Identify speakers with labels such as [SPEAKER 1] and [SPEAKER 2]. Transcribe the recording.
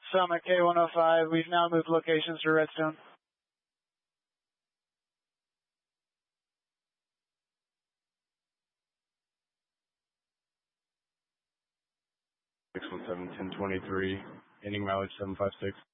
[SPEAKER 1] Summit K105. We've now moved locations to Redstone.
[SPEAKER 2] 617, 1023, ending mileage 756.